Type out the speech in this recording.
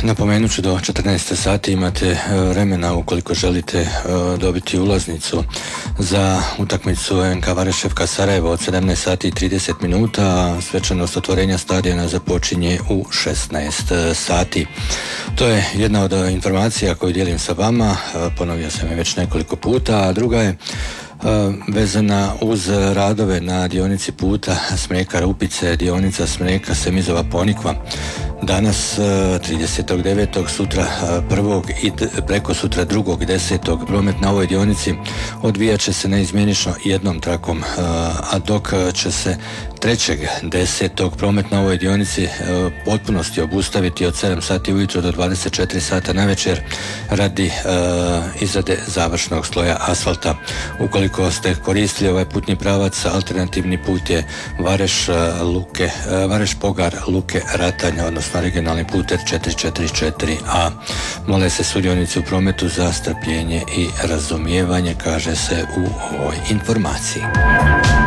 Napomenut ću do 14 sati imate vremena ukoliko želite dobiti ulaznicu za utakmicu NK Vareševka Sarajevo od 17 sati i 30 minuta, a svečanost otvorenja stadiona započinje u 16 sati. To je jedna od informacija koju dijelim sa vama, ponovio sam je već nekoliko puta, a druga je vezana uz radove na dionici puta Smreka Rupice, dionica Smreka Semizova Ponikva. Danas 30.9. sutra 1. i preko sutra 2.10. promet na ovoj dionici odvijat će se neizmjenično jednom trakom, a dok će se 3.10. promet na ovoj dionici potpunosti obustaviti od 7 sati ujutro do 24 sata navečer radi izrade završnog sloja asfalta. Ukoliko ste koristili ovaj putni pravac, alternativni put je Vareš Pogar Luke Ratanja, odnosno regionalni puter 444A. Mole se sudionici u prometu za strpljenje i razumijevanje, kaže se u ovoj informaciji.